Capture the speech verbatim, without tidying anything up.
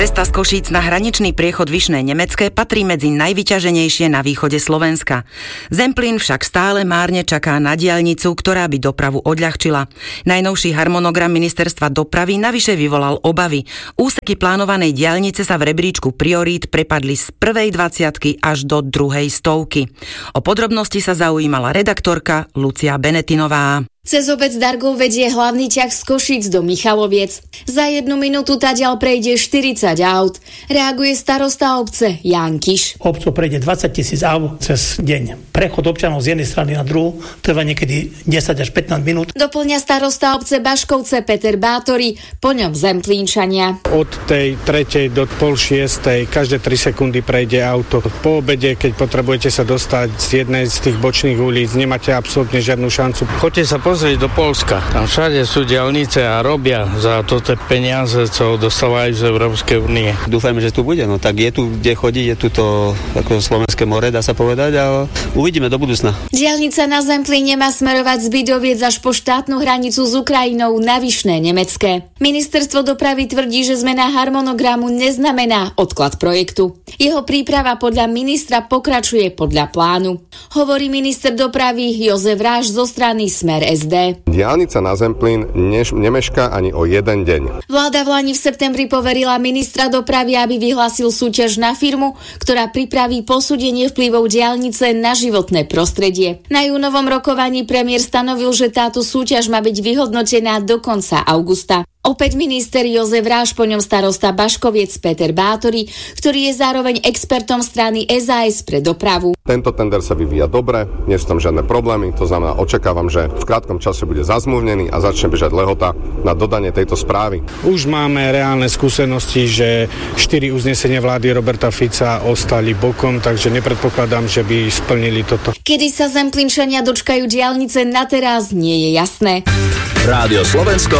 Cesta z Košíc na hraničný priechod Vyšné Nemecké patrí medzi najvyťaženejšie na východe Slovenska. Zemplín však stále márne čaká na diaľnicu, ktorá by dopravu odľahčila. Najnovší harmonogram ministerstva dopravy navyše vyvolal obavy. Úseky plánovanej diaľnice sa v rebríčku priorít prepadli z prvej dvaciatky až do druhej stovky. O podrobnosti sa zaujímala redaktorka Lucia Benetinová. Cez obec Dargov vedie hlavný ťah z Košíc do Michaloviec. Za jednu minútu tadiaľ prejde štyridsať aut. Reaguje starosta obce Ján Kiš. Obcov prejde dvadsať tisíc aut cez deň. Prechod občanov z jednej strany na druhú trvá niekedy desať až pätnásť minút. Doplňa starosta obce Baškovce Peter Bátori, po ňom Zemplínčania. Od tej tretej do pol šiestej každé tri sekundy prejde auto. Po obede, keď potrebujete sa dostať z jednej z tých bočných ulic, nemáte absolútne žiadnu šancu. Choďte sa pozrieť do Poľska. Tam všade sú diaľnice a robia za to tie peniaze, čo dostávajú z Európskej únie. Dúfajme, že tu bude. No tak je tu kde chodiť, je tu to ako Slovenské more, dá sa povedať, a uvidíme do budúcna. Diaľnica na Zemplíne má smerovať z Bidoviec až po štátnu hranicu s Ukrajinou na Vyšné Nemecké. Ministerstvo dopravy tvrdí, že zmena harmonogramu neznamená odklad projektu. Jeho príprava podľa ministra pokračuje podľa plánu. Hovorí minister dopravy Jozef Ráš zo strany Smer es dé. Diaľnica na Zemplín než, nemešká ani o jeden deň. Vláda v lani v septembri poverila ministra dopravy, aby vyhlásil súťaž na firmu, ktorá pripraví posúdenie vplyvov diaľnice na životné prostredie. Na júnovom rokovaní premiér stanovil, že táto súťaž má byť vyhodnotená do konca augusta. Opäť minister Jozef Ráš, po ňom starosta Baškoviec Peter Bátori, ktorý je zároveň expertom strany es a es pre dopravu. Tento tender sa vyvíja dobre, nie sú tam žiadne problémy, to znamená, očakávam, že v krátkom čase bude zazmluvnený a začne bežať lehota na dodanie tejto správy. Už máme reálne skúsenosti, že štyri uznesenia vlády Roberta Fica ostali bokom, takže nepredpokladám, že by splnili toto. Kedy sa Zemplínčania dočkajú diaľnice, na teraz nie je jasné. Rádio Slovensko